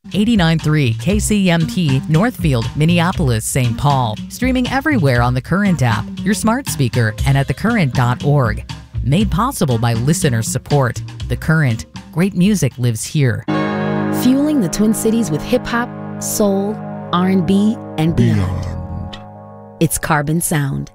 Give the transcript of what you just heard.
89.3 KCMP, Northfield, Minneapolis, St. Paul. Streaming everywhere on the Current app, your smart speaker, and at thecurrent.org. Made possible by listener support. The Current. Great music lives here. Fueling the Twin Cities with hip-hop, soul, R&B, and beyond. It's Carbon Sound.